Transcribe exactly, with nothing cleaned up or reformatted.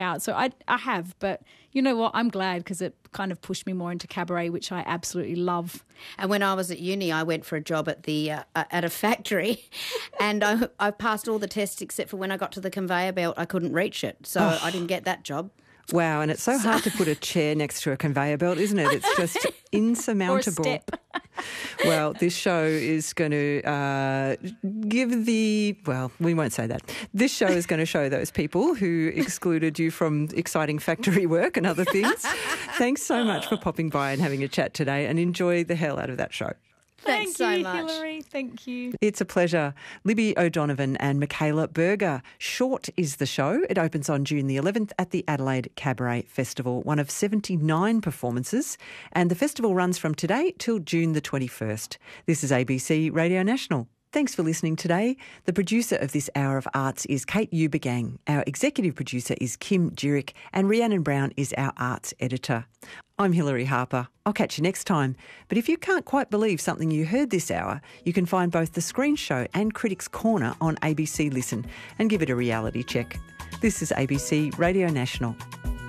out. So I, I have, but you know what? I'm glad because it kind of pushed me more into cabaret, which I absolutely love. And when I was at uni, I went for a job at the uh, at a factory, and I, I passed all the tests except for when I got to the conveyor belt, I couldn't reach it, so oh. I didn't get that job. Wow, and it's so hard to put a chair next to a conveyor belt, isn't it? It's just insurmountable. Or a step. Well, this show is going to uh, give the, well, we won't say that. This show is going to show those people who excluded you from exciting factory work and other things. Thanks so much for popping by and having a chat today, and enjoy the hell out of that show. Thanks Thank you, so much. Hilary. Thank you. It's a pleasure. Libby O'Donovan and Michaela Berger. Short is the show. It opens on June the eleventh at the Adelaide Cabaret Festival, one of seventy-nine performances, and the festival runs from today till June the twenty-first. This is A B C Radio National. Thanks for listening today. The producer of this Hour of Arts is Kate Ubergang. Our executive producer is Kim Jurick, and Rhiannon Brown is our arts editor. I'm Hilary Harper. I'll catch you next time. But if you can't quite believe something you heard this hour, you can find both The Screen Show and Critics Corner on A B C Listen and give it a reality check. This is A B C Radio National.